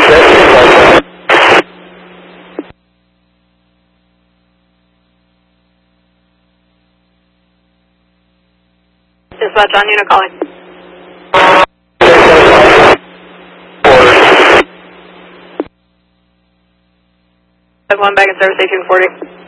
Dispatch on unit calling. One back in service 1840.